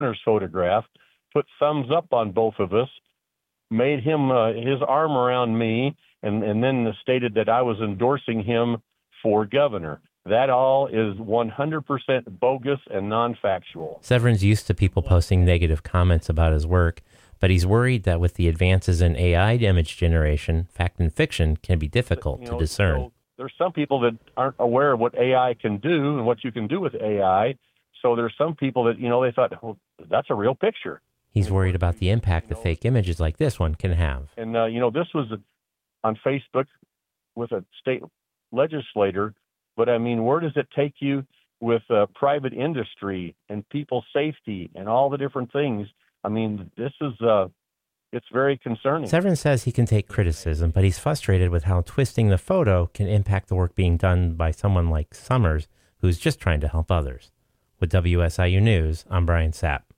governor's photograph, put thumbs up on both of us, made him his arm around me, and then stated that I was endorsing him for governor. That all is 100% bogus and non-factual. Severin's used to people posting negative comments about his work, but he's worried that with the advances in AI image generation, fact and fiction can be difficult to discern. So there's some people that aren't aware of what AI can do and what you can do with AI. So there's some people that, they thought, oh, that's a real picture. He's worried about the impact that fake images like this one can have. And, this was on Facebook with a state legislator. But, where does it take you with private industry and people's safety and all the different things? This is, it's very concerning. Severin says he can take criticism, but he's frustrated with how twisting the photo can impact the work being done by someone like Summers, who's just trying to help others. With WSIU News, I'm Brian Sapp.